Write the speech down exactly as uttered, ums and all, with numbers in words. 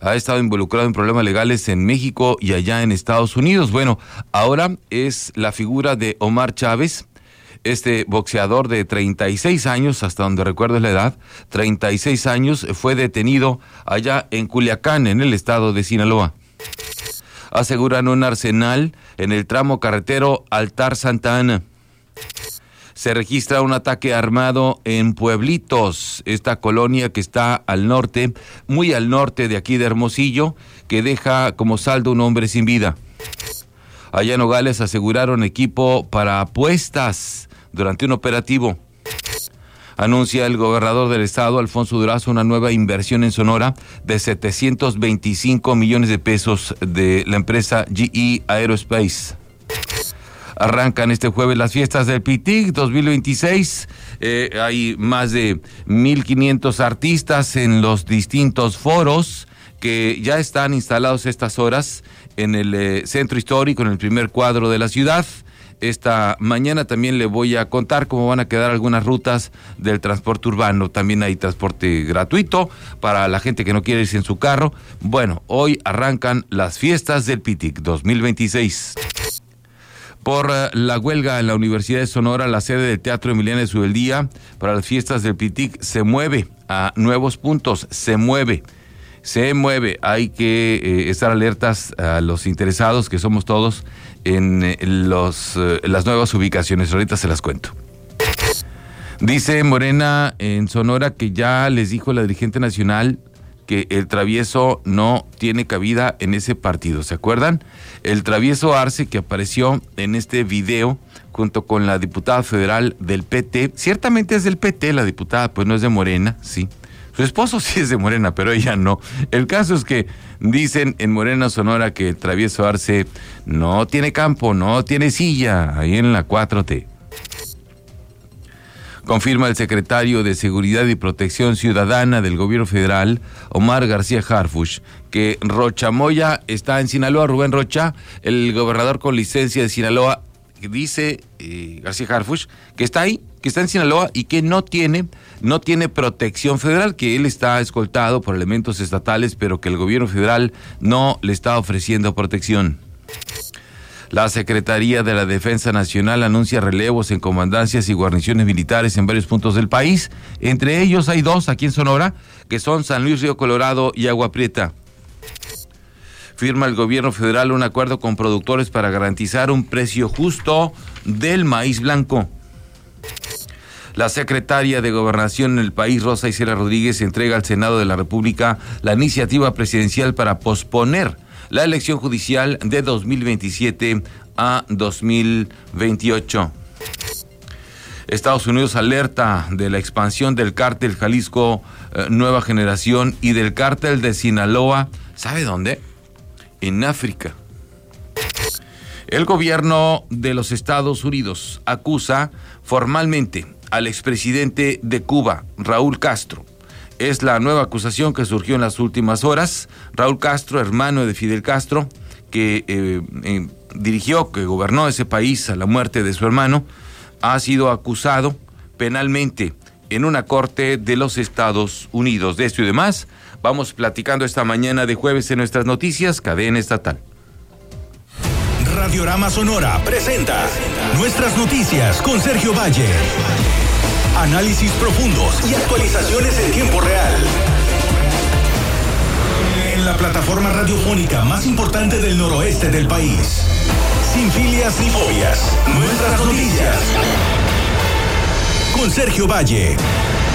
ha estado involucrado en problemas legales en México y allá en Estados Unidos. Bueno, ahora es la figura de Omar Chávez, este boxeador de treinta y seis años, hasta donde recuerdo es la edad, treinta y seis años, fue detenido allá en Culiacán, en el estado de Sinaloa. Aseguran un arsenal en el tramo carretero Altar Santa Ana. Se registra un ataque armado en Pueblitos, esta colonia que está al norte, muy al norte de aquí de Hermosillo, que deja como saldo un hombre sin vida. Allá en Nogales aseguraron equipo para apuestas durante un operativo. Anuncia el gobernador del estado, Alfonso Durazo, una nueva inversión en Sonora de setecientos veinticinco millones de pesos de la empresa G E Aerospace. Arrancan este jueves las fiestas del Pitic dos mil veintiséis. Eh, hay más de mil quinientos artistas en los distintos foros que ya están instalados estas horas en el eh, centro histórico, en el primer cuadro de la ciudad. Esta mañana también le voy a contar cómo van a quedar algunas rutas del transporte urbano. También hay transporte gratuito para la gente que no quiere irse en su carro. Bueno, hoy arrancan las fiestas del Pitic dos mil veintiséis. Por la huelga en la Universidad de Sonora, la sede del Teatro Emiliano de Subeldía para las fiestas del Pitic se mueve a nuevos puntos, se mueve, se mueve. Hay que eh, estar alertas a los interesados, que somos todos, en eh, los, eh, las nuevas ubicaciones. Ahorita se las cuento. Dice Morena en Sonora que ya les dijo la dirigente nacional que el travieso no tiene cabida en ese partido. ¿Se acuerdan? El travieso Arce, que apareció en este video junto con la diputada federal del P T. Ciertamente es del P T la diputada, pues no es de Morena, sí. Su esposo sí es de Morena, pero ella no. El caso es que dicen en Morena, Sonora, que el travieso Arce no tiene campo, no tiene silla ahí en la cuatro T. Confirma el secretario de Seguridad y Protección Ciudadana del Gobierno Federal, Omar García Harfuch, que Rocha Moya está en Sinaloa. Rubén Rocha, el gobernador con licencia de Sinaloa, dice eh, García Harfuch que está ahí, que está en Sinaloa y que no tiene, no tiene protección federal, que él está escoltado por elementos estatales, pero que el Gobierno Federal no le está ofreciendo protección. La Secretaría de la Defensa Nacional anuncia relevos en comandancias y guarniciones militares en varios puntos del país. Entre ellos hay dos aquí en Sonora, que son San Luis Río Colorado y Agua Prieta. Firma el gobierno federal un acuerdo con productores para garantizar un precio justo del maíz blanco. La secretaria de Gobernación en el país, Rosa Isela Rodríguez, entrega al Senado de la República la iniciativa presidencial para posponer la elección judicial de dos mil veintisiete a dos mil veintiocho. Estados Unidos alerta de la expansión del cártel Jalisco eh, Nueva Generación y del cártel de Sinaloa. ¿Sabe dónde? En África. El gobierno de los Estados Unidos acusa formalmente al expresidente de Cuba, Raúl Castro. Es la nueva acusación que surgió en las últimas horas. Raúl Castro, hermano de Fidel Castro, que eh, eh, dirigió, que gobernó ese país a la muerte de su hermano, ha sido acusado penalmente en una corte de los Estados Unidos. De esto y demás vamos platicando esta mañana de jueves en nuestras noticias, Cadena Estatal. Radiorama Sonora presenta Nuestras Noticias con Sergio Valle. Análisis profundos y actualizaciones en tiempo real. En la plataforma radiofónica más importante del noroeste del país. Sin filias ni fobias. Nuestras Noticias. Con Sergio Valle.